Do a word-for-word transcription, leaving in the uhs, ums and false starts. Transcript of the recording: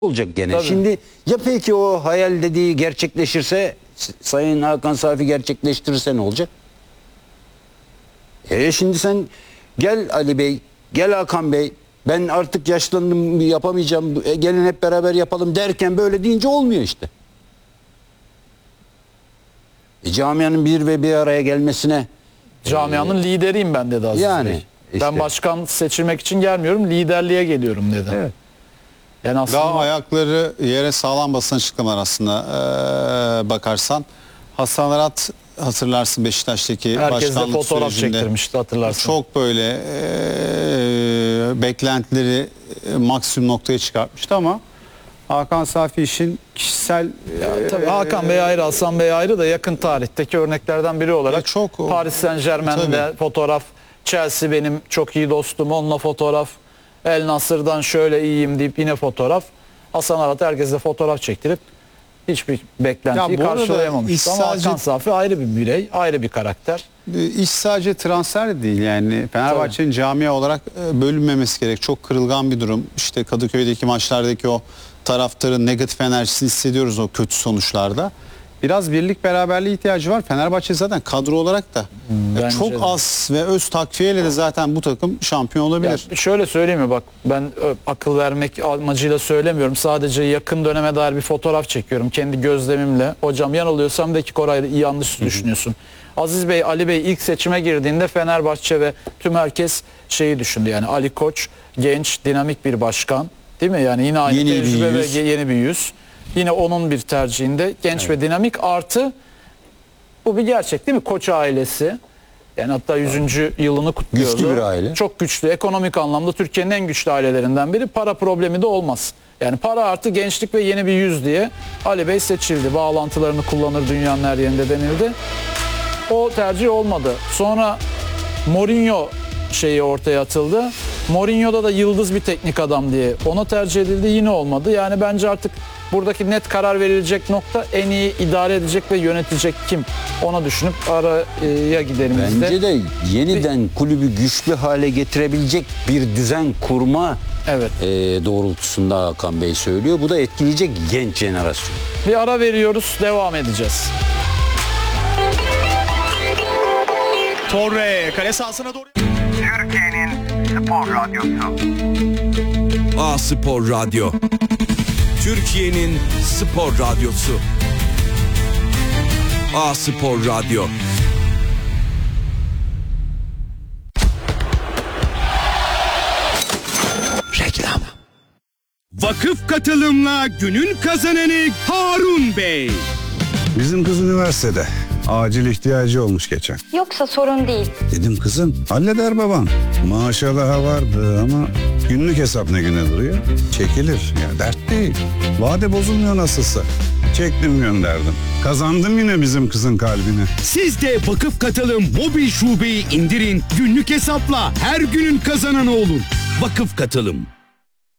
olacak gene. Tabii. Şimdi ya peki o hayal dediği gerçekleşirse, Sayın Hakan Safi gerçekleştirirse ne olacak? E şimdi sen gel Ali Bey, gel Hakan Bey, ben artık yaşlandım yapamayacağım, e, gelin hep beraber yapalım derken böyle deyince olmuyor işte. E, camianın bir ve bir araya gelmesine, Camianın e, lideriyim ben dedi Aziz yani, Bey. işte. Ben başkan seçilmek için gelmiyorum, liderliğe geliyorum dedi. Evet. Yani aslında Daha ayakları yere sağlam basan açıklamalar aslında ee, bakarsan. Hasan Arat, hatırlarsın Beşiktaş'taki herkes de başkanlık fotoğraf sürecinde çektirmişti, hatırlarsın. çok böyle ee, beklentileri e, maksimum noktaya çıkartmıştı ama Hakan Safi işin kişisel Ya, tabii Hakan Bey ayrı, Hasan Bey ayrı da yakın tarihteki örneklerden biri olarak Ya çok o- Paris Saint Germain'de Tabii. fotoğraf, Chelsea benim çok iyi dostum, onunla fotoğraf, El Nasır'dan şöyle iyiyim deyip yine fotoğraf. Hasan Arat herkesle fotoğraf çektirip hiçbir beklentiyi Ya bu arada karşılayamamış. iş Ama sadece- Hakan Safi ayrı bir birey, ayrı bir karakter. İş sadece transfer değil, yani Fenerbahçe'nin camia olarak e, bölünmemesi gerek. Çok kırılgan bir durum. İşte Kadıköy'deki maçlardaki o taraftarın negatif enerjisini hissediyoruz o kötü sonuçlarda. Biraz birlik beraberliğe ihtiyacı var. Fenerbahçe zaten kadro olarak da e, bence çok de. az ve öz takviyeyle de zaten bu takım şampiyon olabilir. Ya şöyle söyleyeyim mi, bak ben ö, akıl vermek amacıyla söylemiyorum. Sadece yakın döneme dair bir fotoğraf çekiyorum kendi gözlemimle. Hocam yanılıyorsam de ki Koray yanlış düşünüyorsun. Aziz Bey, Ali Bey ilk seçime girdiğinde Fenerbahçe ve tüm herkes şeyi düşündü. Yani Ali Koç genç, dinamik bir başkan, değil mi? Yani yine aynı Yeni bir tecrübe ve yüz. ge- yeni bir yüz. Yine onun bir tercihinde genç ve dinamik, artı bu bir gerçek değil mi? Koç ailesi. Yani hatta yüzüncü yılını kutluyordu. Güçlü bir aile. Çok güçlü. Ekonomik anlamda Türkiye'nin en güçlü ailelerinden biri. Para problemi de olmaz. Yani para artı gençlik ve yeni bir yüz diye Ali Bey seçildi. Bağlantılarını kullanır dünyanın her yerinde denildi. O tercih olmadı. Sonra Mourinho şeyi ortaya atıldı. Mourinho'da da yıldız bir teknik adam diye ona tercih edildi, yine olmadı. Yani bence artık buradaki net karar verilecek nokta en iyi idare edecek ve yönetecek kim? Ona düşünüp araya gidelim biz de. bence de yeniden kulübü güçlü hale getirebilecek bir düzen kurma Evet. e, doğrultusunda Hakan Bey söylüyor. Bu da etkileyecek genç jenerasyon. Bir ara veriyoruz, devam edeceğiz. Torre kale sahasına doğru. Türkiye'nin spor radyosu. A Spor Radyo. Türkiye'nin spor radyosu. A Spor Radyo. Reklam. Vakıf katılımla günün kazananı Harun Bey. Bizim kız üniversitede. Acil ihtiyacı olmuş geçen. Yoksa sorun değil. Dedim kızım halleder baban. Maaşa daha vardı ama günlük hesap ne güne duruyor? Çekilir. Ya dert değil. Vade bozulmuyor nasılsa. Çektim gönderdim. Kazandım yine bizim kızın kalbini. Siz de Vakıf Katılım mobil şubeyi indirin. Günlük hesapla her günün kazananı olun. Vakıf Katılım.